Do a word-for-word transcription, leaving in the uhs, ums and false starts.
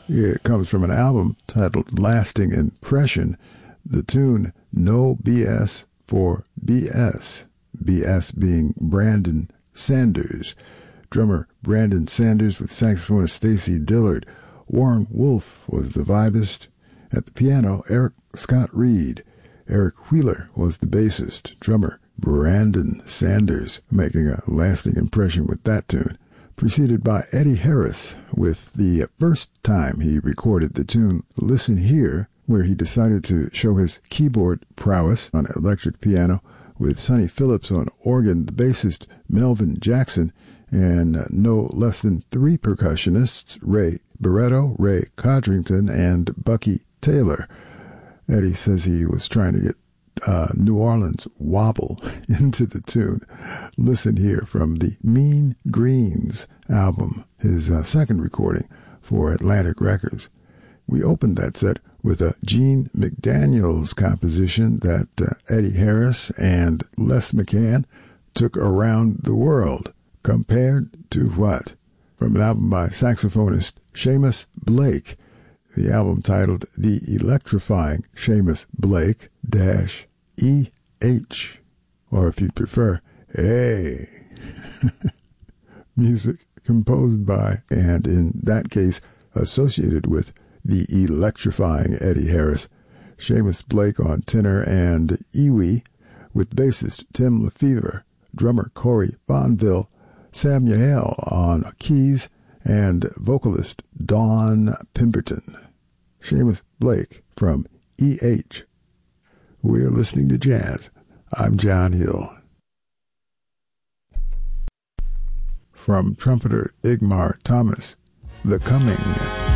It comes from an album titled Lasting Impression. The tune No B S for B S. B S being Brandon Sanders. Drummer Brandon Sanders with saxophonist Stacy Dillard. Warren Wolf was the vibist. At the piano, Eric Scott Reed. Eric Wheeler was the bassist. Drummer Brandon Sanders making a lasting impression with that tune. Preceded by Eddie Harris with the first time he recorded the tune Listen Here, where he decided to show his keyboard prowess on electric piano with Sonny Phillips on organ, the bassist Melvin Jackson, and no less than three percussionists, Ray Barretto, Ray Codrington, and Bucky Taylor. Eddie says he was trying to get uh, New Orleans wobble into the tune. Listen Here from the Mean Greens album, his uh, second recording for Atlantic Records. We opened that set with a Gene McDaniels composition that uh, Eddie Harris and Les McCann took around the world. Compared to What? From an album by saxophonist Seamus Blake. The album titled The Electrifying Seamus Blake dash E H, or if you'd prefer, A. Music composed by, and in that case, associated with, the electrifying Eddie Harris. Seamus Blake on tenor and Iwi, with bassist Tim Lefevre, drummer Corey Bonville, Samuel on keys, and vocalist Dawn Pemberton. Seamus Blake from E H. We're listening to jazz. I'm John Hill. From trumpeter Igmar Thomas, The Coming.